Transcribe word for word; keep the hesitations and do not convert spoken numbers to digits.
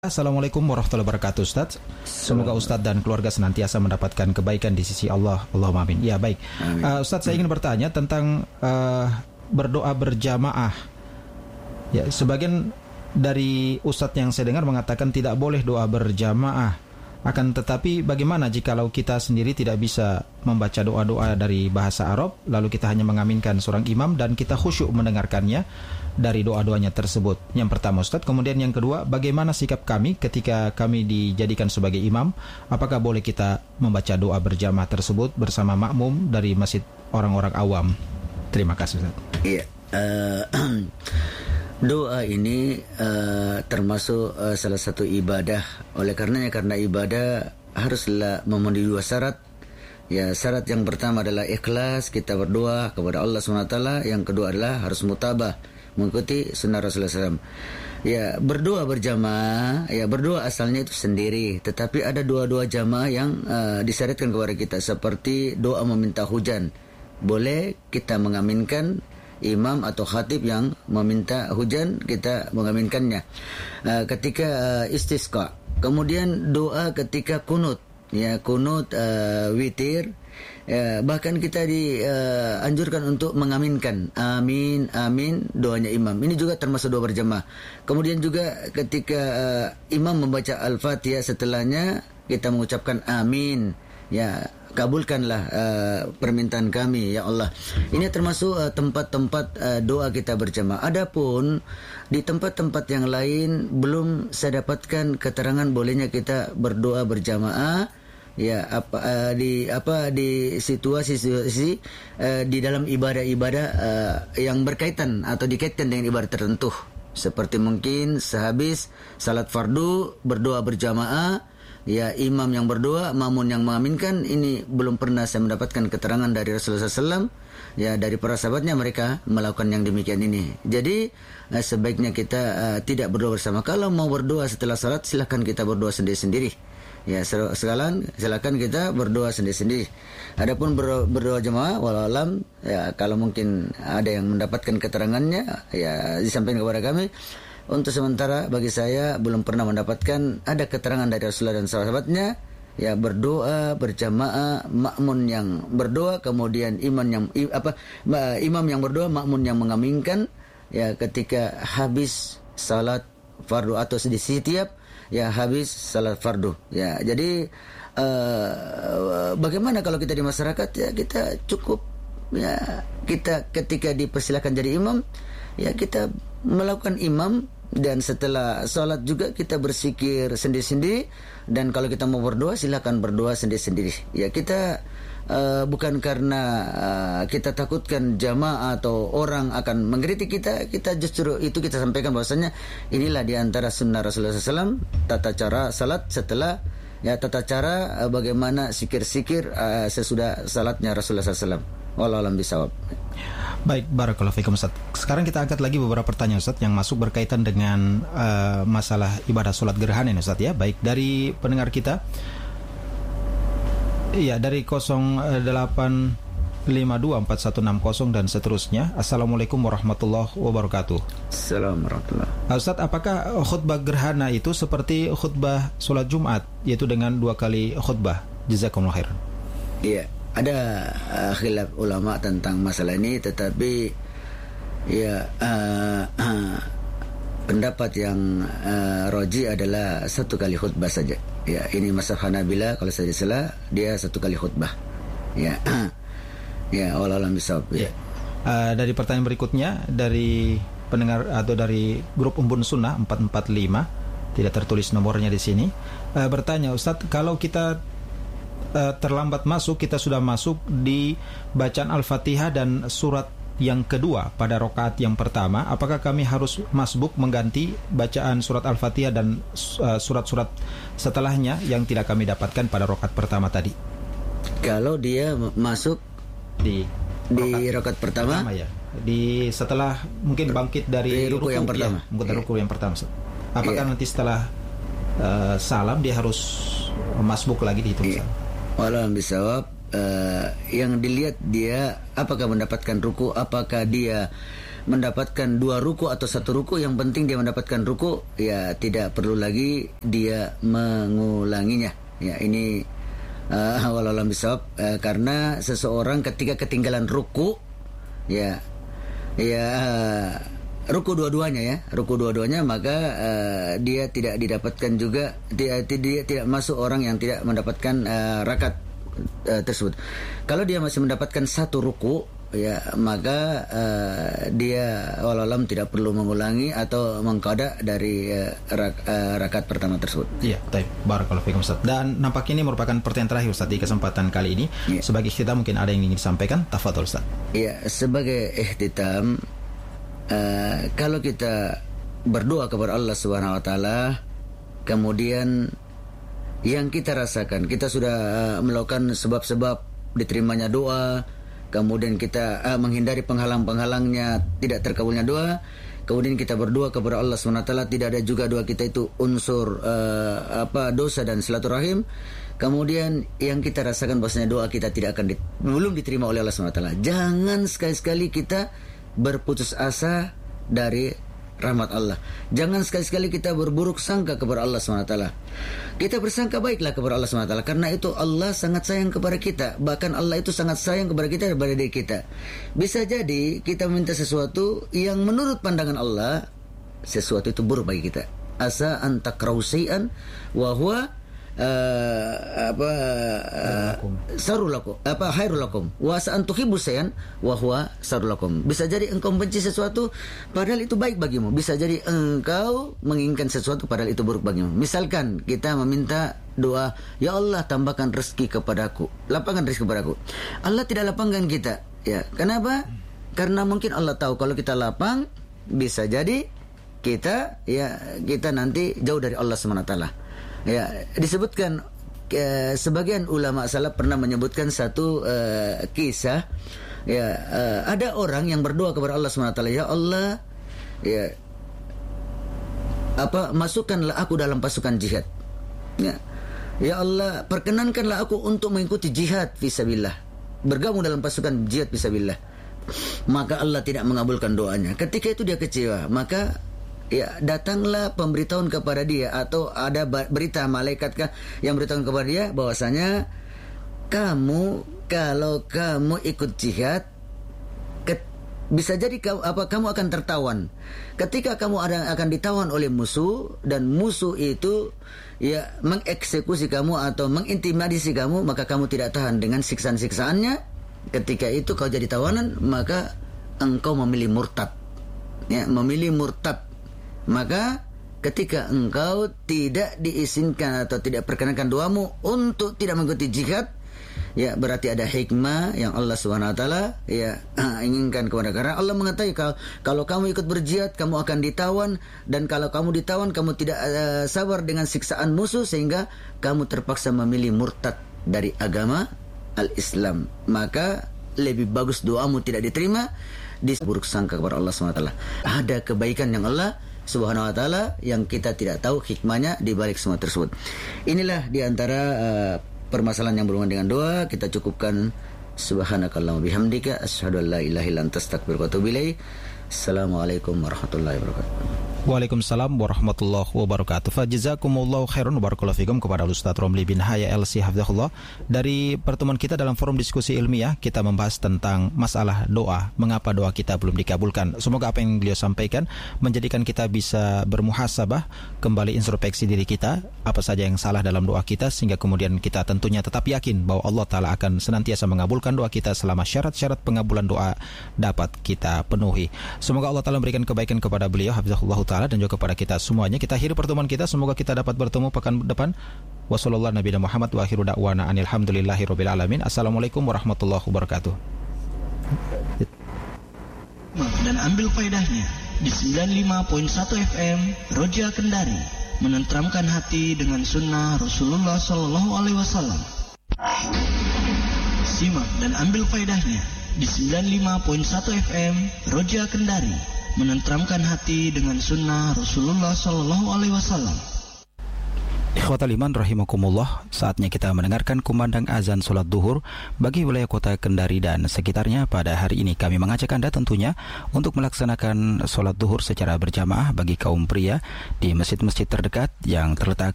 Assalamualaikum warahmatullahi wabarakatuh, Ustaz. Semoga Ustaz dan keluarga senantiasa mendapatkan kebaikan di sisi Allah. Allahumma amin. Ya, baik. Uh, Ustaz, saya ingin bertanya tentang uh, berdoa berjamaah. Ya, sebagian dari Ustaz yang saya dengar mengatakan tidak boleh doa berjamaah. Akan tetapi bagaimana jikalau kita sendiri tidak bisa membaca doa-doa dari bahasa Arab, lalu kita hanya mengaminkan seorang imam dan kita khusyuk mendengarkannya dari doa-doanya tersebut. Yang pertama, Ustaz. Kemudian yang kedua, bagaimana sikap kami ketika kami dijadikan sebagai imam? Apakah boleh kita membaca doa berjamaah tersebut bersama makmum dari masjid orang-orang awam? Terima kasih, Ustaz. Iya. Uh, doa ini uh, termasuk uh, salah satu ibadah. Oleh karenanya, karena ibadah haruslah memenuhi dua syarat. Ya, syarat yang pertama adalah ikhlas, kita berdoa kepada Allah subhanahu wa taala. Yang kedua adalah harus mutabah, mengikuti sunnah Rasulullah shallallahu alaihi wasallam. Ya, berdoa berjamaah, ya berdoa asalnya itu sendiri, tetapi ada doa-doa jamaah yang uh, disyariatkan kepada kita, seperti doa meminta hujan. Boleh kita mengaminkan imam atau khatib yang meminta hujan, kita mengaminkannya. Uh, ketika uh, istisqa, kemudian doa ketika kunut, ya kunut uh, witir. Ya, bahkan kita dianjurkan uh, untuk mengaminkan amin amin doanya imam. Ini juga termasuk doa berjamaah. Kemudian juga ketika uh, imam membaca Al-Fatihah, setelahnya kita mengucapkan amin. Ya, kabulkanlah uh, permintaan kami ya Allah. Ini termasuk uh, tempat-tempat uh, doa kita berjamaah. Adapun di tempat-tempat yang lain belum saya dapatkan keterangan bolehnya kita berdoa berjamaah. Ya, apa uh, di apa di situasi-situasi uh, di dalam ibadah-ibadah uh, yang berkaitan atau dikaitkan dengan ibadah tertentu, seperti mungkin sehabis salat fardu berdoa berjamaah, ya imam yang berdoa, makmum yang mengaminkan. Ini belum pernah saya mendapatkan keterangan dari Rasulullah shallallahu alaihi wasallam, ya dari para sahabatnya mereka melakukan yang demikian ini. Jadi uh, sebaiknya kita uh, tidak berdoa bersama. Kalau mau berdoa setelah salat, silakan kita berdoa sendiri-sendiri. Ya, sekalian silakan kita berdoa sendiri-sendiri. Adapun berdoa, berdoa jemaah, walau alam, ya kalau mungkin ada yang mendapatkan keterangannya, ya disampaikan kepada kami. Untuk sementara bagi saya belum pernah mendapatkan ada keterangan dari Rasulullah dan sahabatnya, ya berdoa berjamaah, makmun yang berdoa, kemudian imam yang apa imam yang berdoa, makmun yang mengaminkan, ya ketika habis salat fardu atau di setiap ya habis salat fardu. Ya, jadi uh, bagaimana kalau kita di masyarakat, ya kita cukup, ya kita ketika dipersilakan jadi imam, ya kita melakukan imam, dan setelah salat juga kita bersikir sendiri-sendiri, dan kalau kita mau berdoa silakan berdoa sendiri-sendiri. Ya, kita uh, bukan karena uh, kita takutkan jamaah atau orang akan mengkritik kita, kita justru itu kita sampaikan bahwasanya inilah di antara sunnah Rasulullah shallallahu alaihi wasallam, tata cara salat setelah, ya tata cara uh, bagaimana sikir-sikir uh, sesudah salatnya Rasulullah shallallahu alaihi wasallam. Wallahu a'lam bishawab. Baik, barakallahu fikum, Ustaz. Sekarang kita angkat lagi beberapa pertanyaan, Ustaz, yang masuk berkaitan dengan uh, masalah ibadah sholat gerhana ini, Ustaz, ya. Baik, dari pendengar kita. Iya, dari nol delapan lima dua empat satu enam nol dan seterusnya. Assalamualaikum warahmatullahi wabarakatuh. Assalamualaikum warahmatullahi wabarakatuh. Ustaz, apakah khutbah gerhana itu seperti khutbah sholat Jumat, yaitu dengan dua kali khutbah? Jazakumullah khairan. Iya, ada uh, khilaf ulama tentang masalah ini, tetapi ya uh, uh, pendapat yang uh, roji adalah satu kali khutbah saja. Ya, ini mazhab Hanabila, kalau saya salah dia satu kali khutbah. Ya, ya, wallahu a'lam bishawab. Ya. Uh, dari pertanyaan berikutnya dari pendengar atau dari grup Umbun Sunnah empat empat lima, tidak tertulis nomornya di sini, uh, bertanya, Ustadz, kalau kita uh, terlambat masuk, kita sudah masuk di bacaan Al-Fatihah dan surat yang kedua pada rakaat yang pertama, apakah kami harus masbuk mengganti bacaan surat Al-Fatihah dan uh, surat-surat setelahnya yang tidak kami dapatkan pada rakaat pertama tadi? Kalau dia masuk di di rakaat pertama, pertama ya, di setelah mungkin bangkit dari ruku yang pertama, ya, mungkin yeah. ruku yang pertama, apakah yeah. nanti setelah uh, salam dia harus masbuk lagi dihitung? Yeah. Walau bisawab, uh, yang dilihat dia apakah mendapatkan ruku, apakah dia mendapatkan dua ruku atau satu ruku, yang penting dia mendapatkan ruku, ya tidak perlu lagi dia mengulanginya. Ya, ini uh, wallahualam bisawab, uh, karena seseorang ketika ketinggalan ruku, ya ya uh, ruku dua-duanya ya, ruku dua-duanya, maka uh, dia tidak didapatkan juga, dia, dia tidak masuk orang yang tidak mendapatkan uh, rakaat uh, tersebut. Kalau dia masih mendapatkan satu ruku, ya maka uh, dia wallahualam tidak perlu mengulangi atau mengqada dari uh, rak, uh, rakaat pertama tersebut. Iya, baik. Barakallahu fikum Ustaz. Dan nampak ini merupakan pertanyaan terakhir Ustaz di kesempatan kali ini. Ya. Sebagai kita mungkin ada yang ingin disampaikan, tafadhol Ustaz. Iya, sebagai ihtitam, Uh, kalau kita berdoa kepada Allah Subhanahu wa taala, kemudian yang kita rasakan, kita sudah uh, melakukan sebab-sebab diterimanya doa, kemudian kita uh, menghindari penghalang-penghalangnya tidak terkabulnya doa, kemudian kita berdoa kepada Allah Subhanahu wa taala, tidak ada juga doa kita itu unsur uh, apa dosa dan silaturahim. Kemudian yang kita rasakan bahwasanya doa kita tidak akan di, belum diterima oleh Allah Subhanahu wa taala. Jangan sekali-sekali kita berputus asa dari rahmat Allah. Jangan sekali-sekali kita berburuk sangka kepada Allah subhanahu wa taala. Kita bersangka baiklah kepada Allah subhanahu wa taala, karena itu Allah sangat sayang kepada kita. Bahkan Allah itu sangat sayang kepada kita daripada diri kita. Bisa jadi kita meminta sesuatu yang menurut pandangan Allah sesuatu itu buruk bagi kita. Asa an takrahu syai'an wa huwa Uh, apa uh, sarulakum apa hairulakum wa sa'an tuhibbu syai'an wa huwa sarulakum. Bisa jadi engkau benci sesuatu padahal itu baik bagimu, bisa jadi engkau menginginkan sesuatu padahal itu buruk bagimu. Misalkan kita meminta doa, ya Allah tambahkan rezeki kepadaku, lapangkan rezeki kepadaku. Allah tidak lapangkan kita, ya. Kenapa? Karena mungkin Allah tahu kalau kita lapang bisa jadi kita ya kita nanti jauh dari Allah subhanahu wa taala. Ya, disebutkan eh, sebagian ulama salaf pernah menyebutkan satu eh, kisah, ya eh, ada orang yang berdoa kepada Allah subhanahu wa taala, ya Allah, ya apa masukkanlah aku dalam pasukan jihad. Ya. Ya Allah, perkenankanlah aku untuk mengikuti jihad fisabilillah, bergabung dalam pasukan jihad fisabilillah. Maka Allah tidak mengabulkan doanya. Ketika itu dia kecewa, maka ya datanglah pemberitahuan kepada dia, atau ada berita malaikatkah yang beritahu kepada dia bahwasanya kamu kalau kamu ikut jihad ke, bisa jadi kamu, apa kamu akan tertawan. Ketika kamu ada, akan ditawan oleh musuh dan musuh itu ya mengeksekusi kamu atau mengintimidasi kamu, maka kamu tidak tahan dengan siksaan-siksaannya. Ketika itu kau jadi tawanan, maka engkau memilih murtad, ya memilih murtad. Maka ketika engkau tidak diizinkan atau tidak perkenankan doamu untuk tidak mengikuti jihad, ya berarti ada hikmah yang Allah subhanahu wa taala ya inginkan kepada, karena Allah mengetahui kalau, kalau kamu ikut berjihad kamu akan ditawan, dan kalau kamu ditawan kamu tidak uh, sabar dengan siksaan musuh sehingga kamu terpaksa memilih murtad dari agama al-Islam. Maka lebih bagus doamu tidak diterima, diburuk sangka kepada Allah subhanahu wa taala. Ada kebaikan yang Allah subhanahu wa ta'ala yang kita tidak tahu hikmahnya di balik semua tersebut. Inilah diantara uh, permasalahan yang berhubungan dengan doa. Kita cukupkan. Subhanakallahumma bihamdika asyhadu an la ilaha illa anta astaghfiruka wa atubu ilaik. Assalamualaikum warahmatullahi wabarakatuh. Waalaikumsalam warahmatullahi wabarakatuh. Fajazakumullahu khairan wa barakallahu fikum kepada Ustaz Romli bin Haya L C hafizahullah. Dari pertemuan kita dalam forum diskusi ilmiah, kita membahas tentang masalah doa, mengapa doa kita belum dikabulkan. Semoga apa yang beliau sampaikan menjadikan kita bisa bermuhasabah, kembali introspeksi diri kita, apa saja yang salah dalam doa kita, sehingga kemudian kita tentunya tetap yakin bahwa Allah Ta'ala akan senantiasa mengabulkan doa kita selama syarat-syarat pengabulan doa dapat kita penuhi. Semoga Allah Ta'ala memberikan kebaikan kepada beliau hafizahullah Ta'ala dan juga kepada kita semuanya. Kita akhiri pertemuan kita, semoga kita dapat bertemu pekan depan. Wassallallahu nabiyana Muhammad wa akhiru da'wana anil hamdulillahi rabbil alamin. Assalamualaikum warahmatullahi wabarakatuh. Dan ambil faedahnya di sembilan puluh lima koma satu F M Roja Kendari, menenteramkan hati dengan sunnah Rasulullah sallallahu alaihi wasallam. Simak dan ambil faedahnya di sembilan puluh lima koma satu F M Roja Kendari, menenteramkan hati dengan sunnah Rasulullah sallallahu alaihi wasallam. Ikhwatal iman rahimakumullah, saatnya kita mendengarkan kumandang azan sholat duhur bagi wilayah kota Kendari dan sekitarnya. Pada hari ini kami mengajak Anda tentunya untuk melaksanakan sholat duhur secara berjamaah bagi kaum pria di masjid-masjid terdekat yang terletak